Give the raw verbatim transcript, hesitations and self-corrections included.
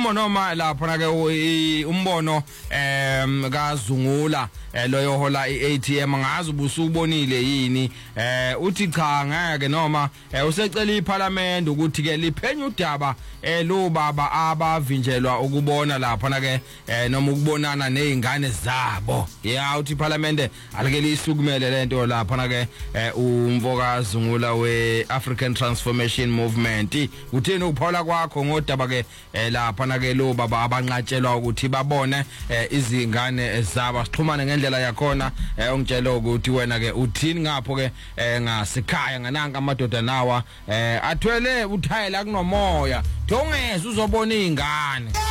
inkulumo noma lapha ke umbono em kaZungula loyo hola i-A T M ngazi ubusubonile yini eh uthi cha ngeke noma usecela iParliament ukuthi ke liphenye udaba lo baba abavinjelwa ukubona lapha ke noma ukubonana nezingane zabo yeah uthi iParliament alike lisukumele lento lapha ke umvoka Zungula we African Transformation Movement utheni ukuphawula kwakho ngodaba ke lapha ke lo baba abanqatshelwa ukuthi babone izingane zabo sixhumane ngendlela yakhona ungitshela ukuthi wena ke uthini ngapho ke ngasikhaya ngananga amadoda nawa athwele uthayela kunomoya thongeza uzobona izingane.